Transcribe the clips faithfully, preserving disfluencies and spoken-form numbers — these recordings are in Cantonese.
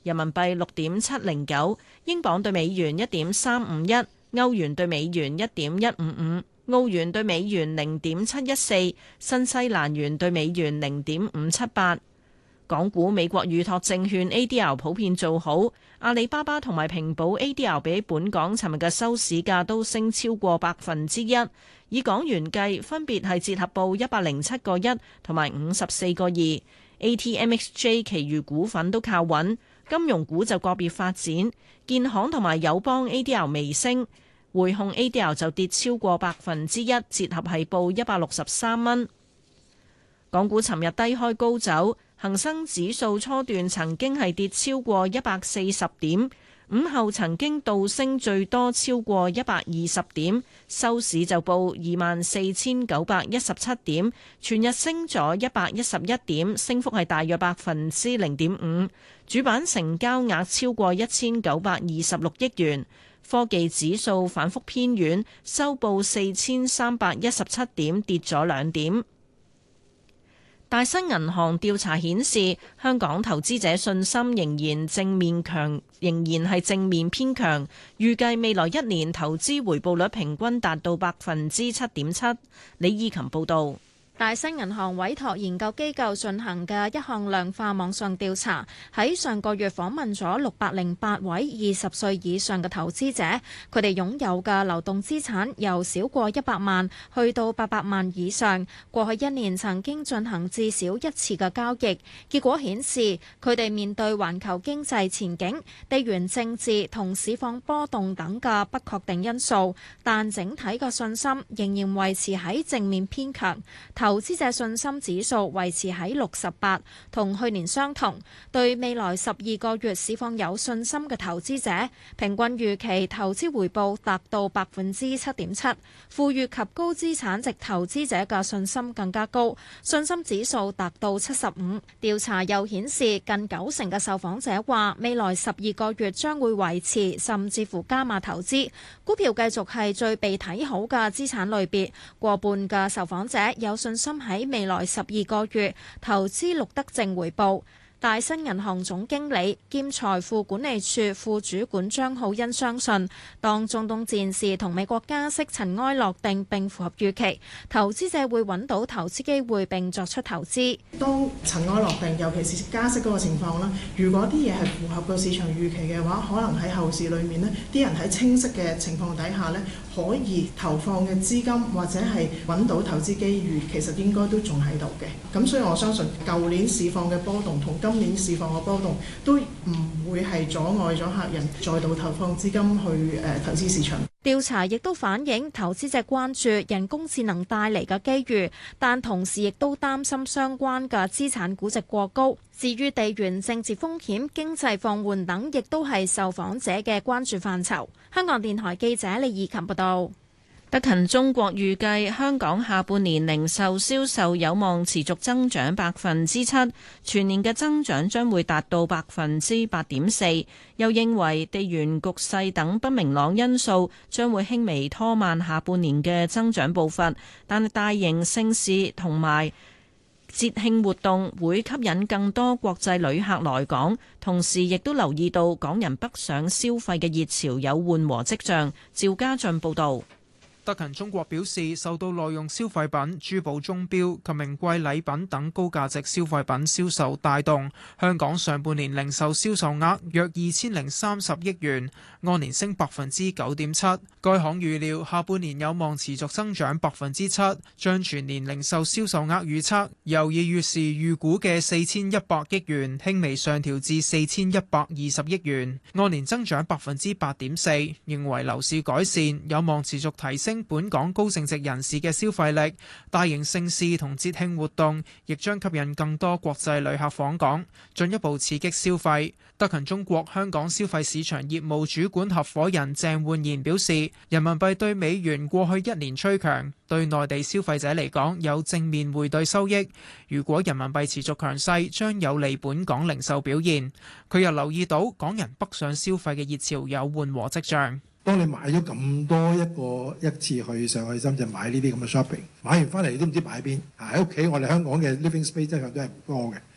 人民幣六點七零九，英鎊對美元一點三五一，歐元對美元一點一五五，澳元對美元零點七一四，新西蘭元對美元零點五七八。港股美國預託證券 A D R 普遍做好，阿里巴巴同埋平保 A D R 比本港尋日嘅收市價都升超過百分之一，以港元計分別係折合報一百零七個一同埋五十四個二。A T M X J 其餘股份都靠穩，金融股就個別發展，建行同埋友邦 A D R 微升，匯控 A D R 就跌超過百分之一，折合係報一百六十三蚊。港股尋日低開高走，恒生指數初段曾經係跌超過一百四十點，午後曾經倒升最多超過一百二十點，收市就報二萬四千九百一十七點，全日升咗一百一十一點，升幅係大約百分之零點五。主板成交額超過一千九百二十六億元。科技指數反覆偏軟，收報四千三百一十七點，跌咗兩點。大新銀行調查顯示，香港投資者信心仍然正面強，仍然係正面偏強，預計未來一年投資回報率平均達到百分之七點七。李義琴報導。 大新銀行委託研究機構進行嘅一項量化網上調查，喺上個月訪問咗六百零八位二十歲以上嘅投資者，佢哋擁有嘅流動資產由少過一百萬去到八百萬以上，過去一年曾經進行至少一次嘅交易。結果顯示，佢哋面對環球經濟前景、地緣政治同市況波動等嘅不確定因素，但整體嘅信心仍然維持喺正面偏強。投資者信心指數維持喺六十八，同去年相同。對未來十二個月市況有信心嘅投資者，平均預期投資回報達到百分之七點七。富裕及高資產值投資者嘅信心更加高，信心指數達到七十五。調查又顯示，近九成嘅受訪者話，未來十二個月將會維持甚至乎加碼投資。股票繼續係最被睇好嘅資產類別，過半嘅受訪者有信心喺未來十二個月投資錄得正回報。大新銀行總經理兼財富管理處副主管張浩欣相信，當中東戰事同美國加息塵埃落定並符合預期，投資者會揾到投資機會並作出投資。 當塵埃落定，尤其是加息嗰個情況啦，如果啲嘢係符合個市場預期嘅話，可能喺後市裏面呢，啲人喺清晰嘅情況底下呢，可以投放嘅資金或者係揾到投資機遇，其實應該都仲喺度嘅。咁所以我相信舊年市況嘅波動同今年市況嘅波動都唔會係阻礙咗客人再度投放資金去誒投資市場。 調查亦都反映投資者關注人工智能帶嚟嘅機遇，但同時亦都擔心相關嘅資產估值過高。至於地緣政治風險、經濟放緩等，亦都係受訪者嘅關注範疇。香港電台記者李義琴報道。 德勤中國預計香港下半年零售銷售有望持續增長百分之七，全年嘅增長將會達到百分之八點四。又認為地緣局勢等不明朗因素將會輕微拖慢下半年嘅增長步伐，但大型盛事同埋節慶活動會吸引更多國際旅客來港，同時亦都留意到港人北上消費嘅熱潮有緩和跡象。趙家俊報導。 德勤中國表示，受到耐用消費品、珠寶鐘錶及名貴禮品等高價值消費品銷售帶動，香港上半年零售銷售額約二千零三十億元，按年升百分之九點七。該行預料下半年有望持續增長百分之七，將全年零售銷售額預測由二月時預估嘅四千一百億元輕微上調至四千一百二十億元，按年增長百分之八點四。認為樓市改善有望持續提升本港高淨值人士嘅消費力，大型盛事同節慶活動亦將吸引更多國際旅客訪港，進一步刺激消費。德勤中國香港消費市場業務主管合夥人鄭煥賢表示，人民幣對美元過去一年趨強，對內地消費者嚟講有正面匯兌收益。如果人民幣持續強勢，將有利本港零售表現。佢又留意到港人北上消費嘅熱潮有緩和跡象。 當你買咗咁多一個一次去上去深圳買呢啲咁嘅 shopping， 買完翻嚟都唔知擺喺邊。喺屋企我哋香港嘅 living space 真係都係多嘅，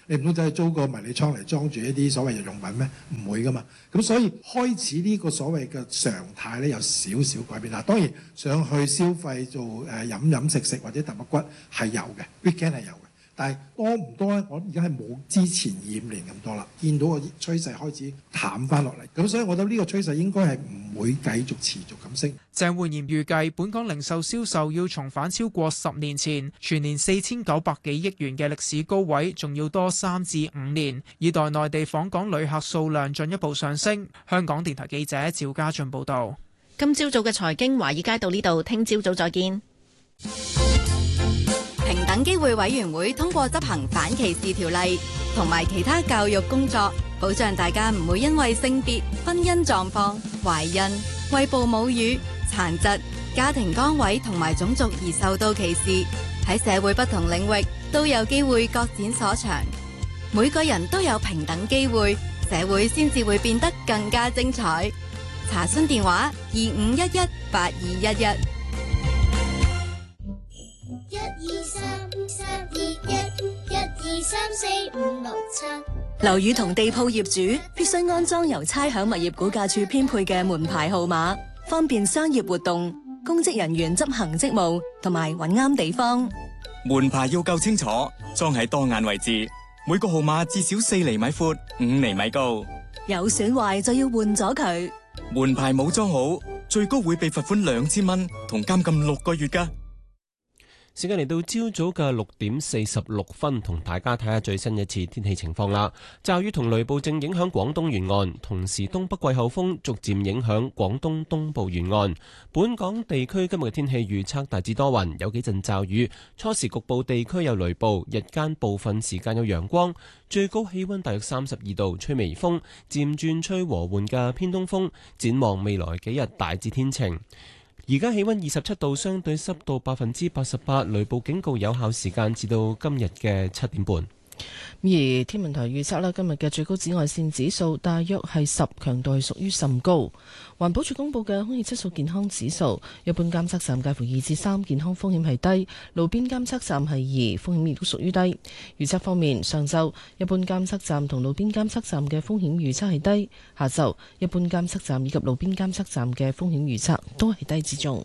你唔通走去租個迷你倉嚟裝住一啲所謂日用品咩？唔會噶嘛。咁所以開始呢個所謂嘅常態咧有少少改變啦。當然上去消費做誒飲飲食食或者揼骨骨係有嘅 weekend 係有嘅。但係多唔多咧？我而家係冇之前二五年咁多啦，見到個趨勢開始淡翻落嚟，咁所以我覺得呢個趨勢應該係唔會繼續持續咁升。 鄭煥賢預計本港零售銷售要重返超過十年前全年四千九百幾億元嘅歷史高位，仲要多三至五年，以待內地訪港旅客數量進一步上升。香港電台記者趙家俊報導。 今朝早嘅財經華爾街到呢度，聽朝早再見。 平等機會委員會通過執行反歧視條例同埋其他教育工作，保障大家唔會因為性別、婚姻狀況、懷孕、餵哺母乳、殘疾、家庭崗位同埋種族而受到歧視。喺社會不同領域都有機會各展所長。每個人都有平等機會，社會先至會變得更加精彩。查詢電話：二五一一八二一一。 一二三三二一，一二三四五六七。 樓宇同地鋪業主必須安裝由差餉物業估價署編配嘅門牌號碼，方便商業活動、公職人員執行職務同埋揾啱地方。 門牌要夠清楚，裝喺當眼位置，每個號碼至少四厘米闊、五厘米高。 有損壞就要換咗佢。 門牌冇裝好，最高會被罰款兩千蚊同監禁六個月㗎。 時間嚟到朝早嘅六點四十六分，同大家睇下最新一次天氣情況啦。驟雨同雷暴正影響廣東沿岸，同時東北季候風逐漸影響廣東東部沿岸。本港地區今日嘅天氣預測大致多雲，有幾陣驟雨，初時局部地區有雷暴，日間部分時間有陽光，最高氣溫大約三十二度，吹微風，漸轉吹和緩嘅偏東風。展望未來幾日大致天晴。而家氣溫二十七度，相對濕度百分之八十八，雷暴警告有效時間至到今日嘅七點半。 而天文台預測啦，今日嘅最高紫外線指數大約係十，強度係屬於甚高。環保署公布嘅空氣質素健康指數，一般監測站介乎二至三，健康風險係低；路邊監測站係二，風險亦都屬於低。預測方面，上晝一般監測站同路邊監測站嘅風險預測係低；下晝一般監測站以及路邊監測站嘅風險預測都係低至中。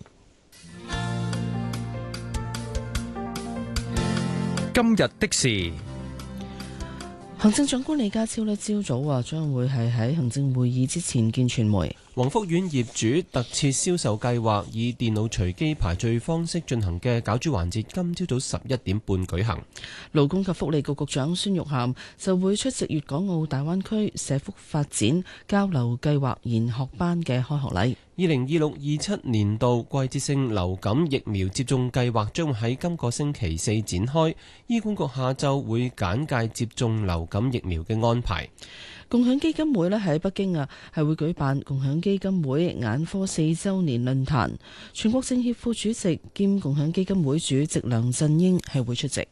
今日的事。 行政長官李家超呢朝早話將會係喺行政會議之前見傳媒。 宏福苑業主特設銷售計劃以電腦隨機排序方式進行嘅攪珠環節，今朝早十一點半舉行。 勞工及福利局局長孫玉菡就會出席粵港澳大灣區社福發展交流計劃研學班嘅開學禮。 二零二六二七年度季節性流感疫苗接種計劃將會喺今個星期四展開，醫管局下晝會簡介接種流感疫苗嘅安排。 共享基金會咧喺北京啊，係會舉辦共享基金會眼科四週年論壇，全國政協副主席兼共享基金會主席梁振英係會出席。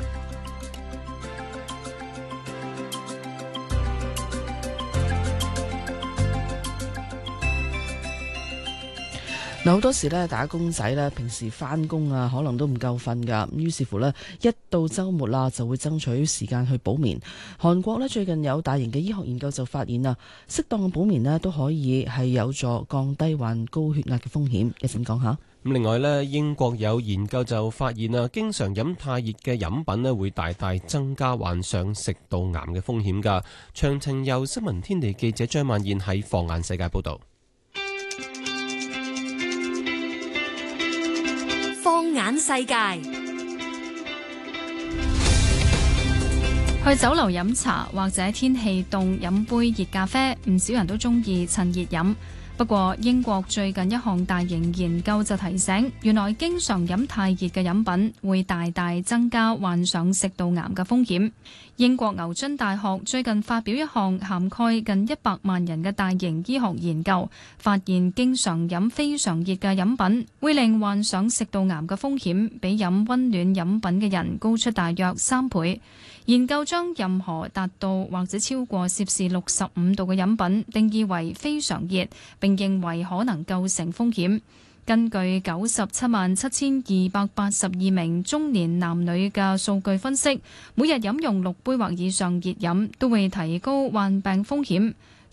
好多時咧，打工仔咧，平時翻工啊，可能都唔夠瞓噶。於是乎咧，一到週末啦，就會爭取時間去補眠。韓國咧最近有大型嘅醫學研究就發現啊，適當嘅補眠咧都可以係有助降低患高血壓嘅風險。一陣講下。 咁另外咧，英國有研究就發現啊，經常飲太熱嘅飲品咧，會大大增加患上食道癌嘅風險噶。詳情由新聞天地記者張曼燕喺放眼世界報道。 放眼世界， 去酒樓飲茶或者天氣凍飲杯熱咖啡，唔少人都中意趁熱飲。不過英國最近一項大型研究就提醒，原來經常飲太熱嘅飲品會大大增加患上食道癌嘅風險。英國牛津大學最近發表一項涵蓋近一百萬人嘅大型醫學研究，發現經常飲非常熱嘅飲品會令患上食道癌嘅風險比飲溫暖飲品嘅人高出大約三倍。研究將任何達到或者超過攝氏六十五度嘅飲品定義為非常熱，並認為可能構成風險。 根據九十七萬七千二百八十二名中年男女嘅數據分析，每日飲用六杯或以上熱飲都會提高患病風險。